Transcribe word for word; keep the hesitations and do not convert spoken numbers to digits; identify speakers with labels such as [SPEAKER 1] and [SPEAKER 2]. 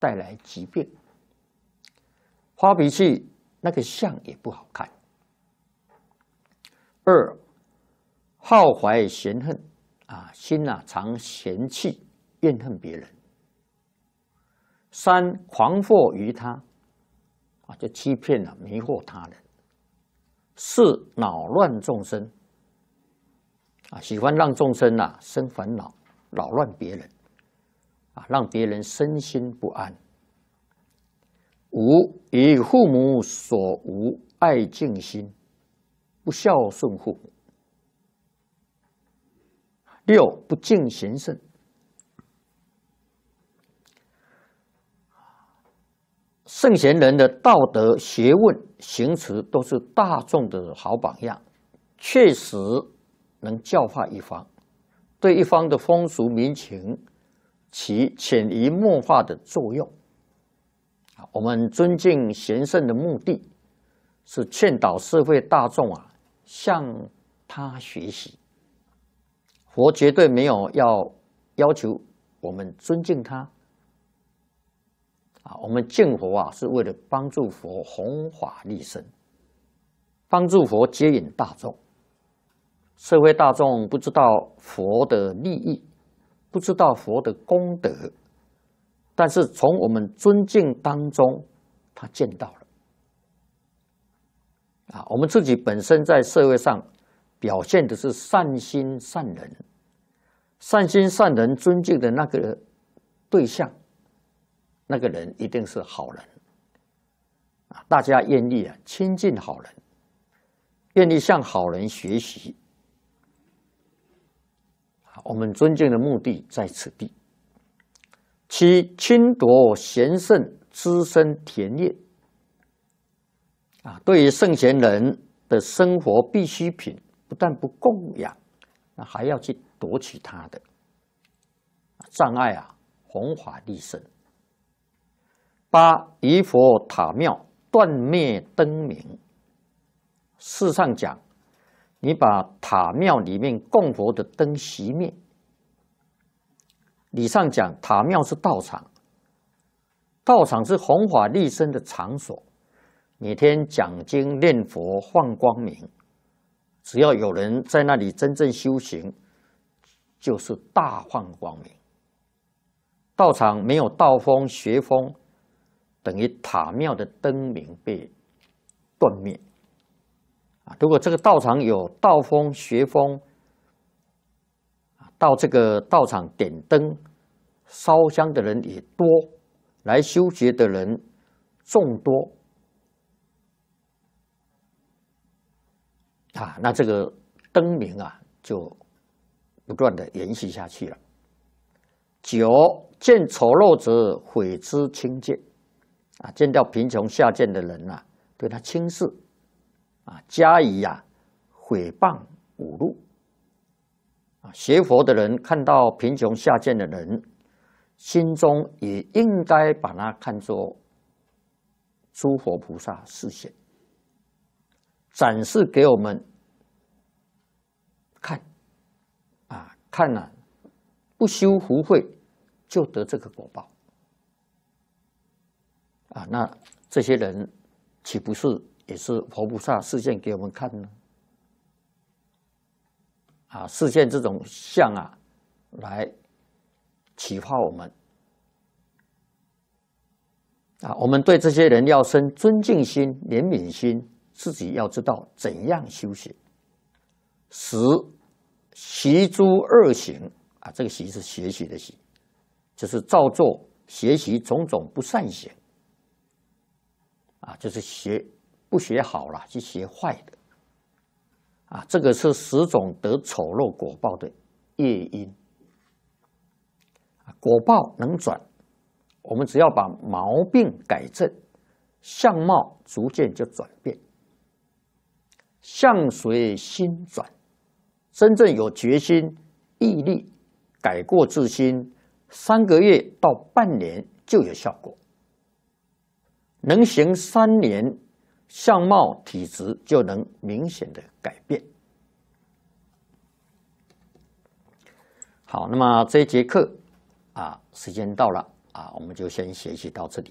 [SPEAKER 1] 带来疾病。发脾气那个相也不好看。二，好怀嫌恨啊，心啊常嫌弃怨恨别人。三，狂惑于他啊，就欺骗了、迷惑他人。四，恼乱众生啊，喜欢让众生啊生烦恼，扰乱别人啊，让别人身心不安。五，以父母所无爱敬心，不孝顺父母。六，不敬贤圣。圣贤人的道德、学问、行持都是大众的好榜样，确实能教化一方，对一方的风俗民情起潜移默化的作用。我们尊敬贤圣的目的是劝导社会大众啊向他学习。佛绝对没有要要求我们尊敬他啊，我们敬佛啊是为了帮助佛弘法利生，帮助佛接引大众。社会大众不知道佛的利益，不知道佛的功德，但是从我们尊敬当中，他见到了。啊，我们自己本身在社会上表现的是善心善人，善心善人尊敬的那个对象，那个人一定是好人。啊，大家愿意啊亲近好人，愿意向好人学习。我们尊敬的目的在此地。七，侵夺贤圣滋生田业啊，对于圣贤人的生活必需品，不但不供养，那还要去夺取他的，障碍啊弘法利生。八，以佛塔庙断灭灯明。事上讲，你把塔庙里面供佛的灯熄灭。理上讲，塔庙是道场，道场是弘法利生的场所，每天讲经念佛放光明，只要有人在那里真正修行，就是大放光明。道场没有道风学风，等于塔庙的灯明被断灭。如果这个道场有道风学风，到这个道场点灯烧香的人也多，来修学的人众多啊，那这个灯明啊就不断的延续下去了。九，见丑陋者毁之轻贱啊，见到贫穷下贱的人啊，对他轻视啊，加以啊毁谤侮辱。啊，学佛的人看到贫穷下贱的人，心中也应该把他看作诸佛菩萨示现，展示给我们看啊，看啊，不修福慧就得这个果报啊，那这些人岂不是也是佛菩萨示现给我们看呢？啊，示现这种相啊，来启发我们啊，我们对这些人要生尊敬心、怜悯心，自己要知道怎样修行。十，习诸恶行啊，这个习是学习的习，就是照做学习种种不善行啊，就是学不学好了，去学坏的。啊，这个是十种得丑陋果报的业因。果报能转，我们只要把毛病改正，相貌逐渐就转变。相随心转，真正有决心、毅力，改过自新，三个月到半年就有效果。能行三年，相貌体质就能明显的改变。好，那么这一节课啊，时间到了啊，我们就先学习到这里。